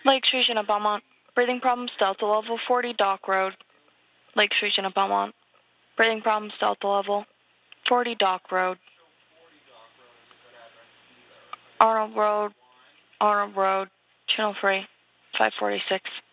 Lakes Region of Belmont. Breathing problems, Delta level 40 Dock Road. Lakes Region of Belmont. Breathing problems, Delta level 40 Dock Road. Arnold Road, Channel 3, 546.